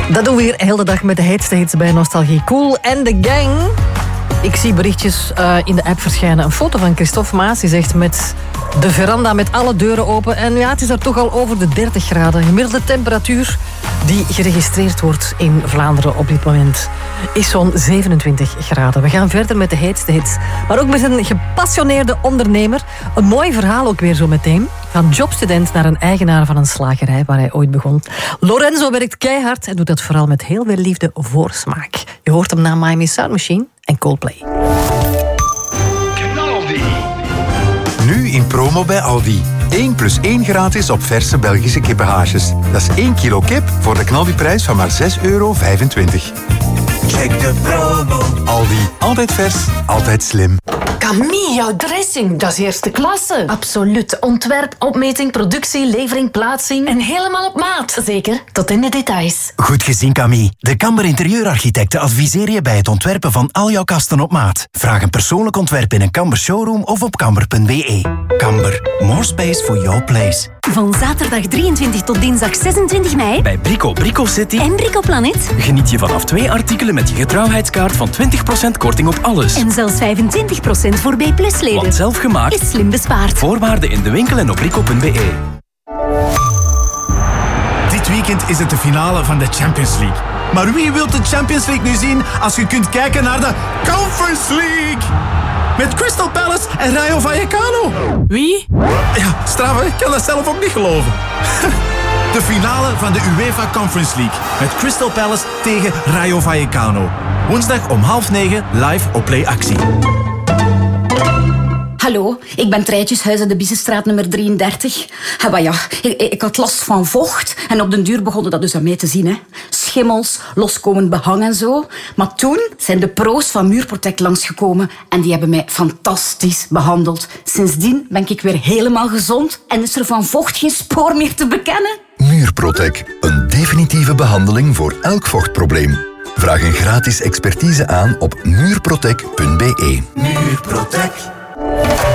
Dat doen we hier heel de dag met de heetste hits bij Nostalgie. Cool en de gang. Ik zie berichtjes in de app verschijnen. Een foto van Christophe Maas. Die zegt met de veranda met alle deuren open. En ja, het is er toch al over de 30 graden. Gemiddelde temperatuur die geregistreerd wordt in Vlaanderen op dit moment is zo'n 27 graden. We gaan verder met de heetste hits. Maar ook met een gepassioneerde ondernemer. Een mooi verhaal ook weer zo meteen. Van jobstudent naar een eigenaar van een slagerij waar hij ooit begon. Lorenzo werkt keihard en doet dat vooral met heel veel liefde voor smaak. Je hoort hem na Miami Sound Machine en Coldplay. Nu in promo bij Aldi. 1 + 1 gratis op verse Belgische kippenhaasjes. Dat is 1 kilo kip voor de knaldiprijs van maar €6,25. Check de promo. Aldi. Altijd vers, altijd slim. Camille, jouw dressing, dat is eerste klasse. Absoluut. Ontwerp, opmeting, productie, levering, plaatsing. En helemaal op maat. Zeker, tot in de details. Goed gezien, Camille. De Kamber Interieurarchitecten adviseren je bij het ontwerpen van al jouw kasten op maat. Vraag een persoonlijk ontwerp in een Kamber showroom of op kamber.be. Kamber. More space for your place. Van zaterdag 23 tot dinsdag 26 mei bij Brico City en Brico Planet geniet je vanaf 2 artikelen met je getrouwheidskaart van 20% korting op alles. En zelfs 25% voor B+-leden. Want zelf gemaakt is slim bespaard. Voorwaarden in de winkel en op brico.be. Dit weekend is het de finale van de Champions League. Maar wie wil de Champions League nu zien als je kunt kijken naar de Conference League? Met Crystal Palace en Rayo Vallecano. Wie? Ja, straf, ik kan dat zelf ook niet geloven. De finale van de UEFA Conference League. Met Crystal Palace tegen Rayo Vallecano. Woensdag om 8:30 live op Play Actie. Hallo, ik ben Treitjeshuis in de Bissestraat nummer 33. Maar ja, ik had last van vocht en op den duur begonnen dat dus aan mij te zien. Hè. Schimmels, loskomend behang en zo. Maar toen zijn de pro's van Muurprotect langsgekomen en die hebben mij fantastisch behandeld. Sindsdien ben ik weer helemaal gezond en is er van vocht geen spoor meer te bekennen. Muurprotect, een definitieve behandeling voor elk vochtprobleem. Vraag een gratis expertise aan op muurprotect.be. Muurprotect.